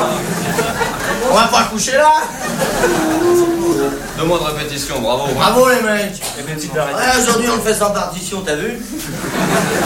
On va pas coucher là. 2 mois de répétition, bravo. Bravo les mecs. Et puis une petite variété. Ouais, aujourd'hui on le fait sans partition, t'as vu?